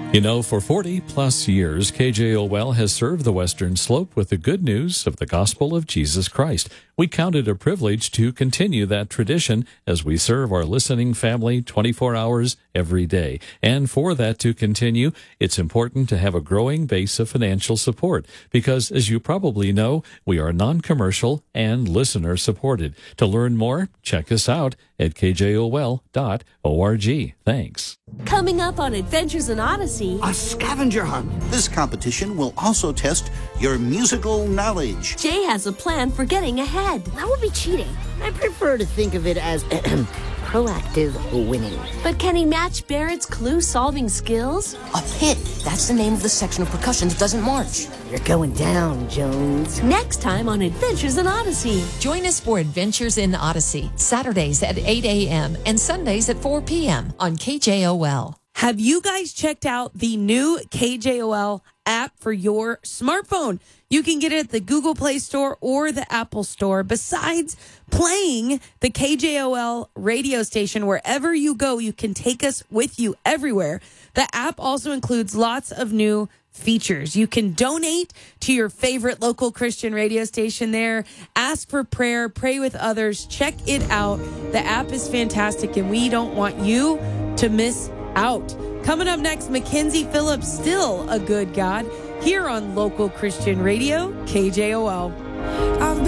You know, for 40 plus years, KJOL has served the Western Slope with the good news of the gospel of Jesus Christ. We count it a privilege to continue that tradition as we serve our listening family 24 hours every day. And for that to continue, it's important to have a growing base of financial support because, as you probably know, we are non-commercial and listener-supported. To learn more, check us out at kjol.org. Thanks. Coming up on Adventures in Odyssey, a scavenger hunt. This competition will also test your musical knowledge. Jay has a plan for getting ahead. That would be cheating. I prefer to think of it as proactive winning. But can he match Barrett's clue-solving skills? A pit. That's the name of the section of percussion that doesn't march. You're going down, Jones. Next time on Adventures in Odyssey. Join us for Adventures in Odyssey, Saturdays at 8 a.m. and Sundays at 4 p.m. on KJOL. Have you guys checked out the new KJOL app for your smartphone? You can get it at the Google Play Store or the Apple Store. Besides playing the KJOL radio station wherever you go, you can take us with you everywhere. The app also includes lots of new features. You can donate to your favorite local Christian radio station there, ask for prayer, pray with others, check it out. The app is fantastic and we don't want you to miss out. Coming up next, Mackenzie Phillips, Still a Good God, here on Local Christian Radio, KJOL.